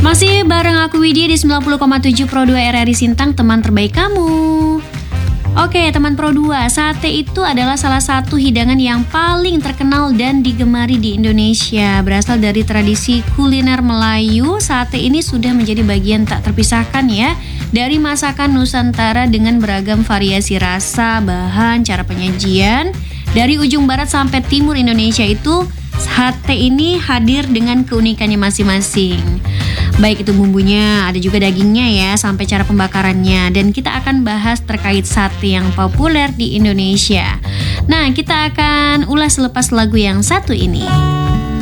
Masih bareng aku Widya di 90,7 Pro 2 RRI Sintang, teman terbaik kamu. Oke teman Pro 2, sate itu adalah salah satu hidangan yang paling terkenal dan digemari di Indonesia. Berasal dari tradisi kuliner Melayu, sate ini sudah menjadi bagian tak terpisahkan ya dari masakan Nusantara dengan beragam variasi rasa, bahan, cara penyajian. Dari ujung barat sampai timur Indonesia itu, sate ini hadir dengan keunikannya masing-masing. Baik itu bumbunya, ada juga dagingnya ya, sampai cara pembakarannya. Dan kita akan bahas terkait sate yang populer di Indonesia. Nah, kita akan ulas selepas lagu yang satu ini.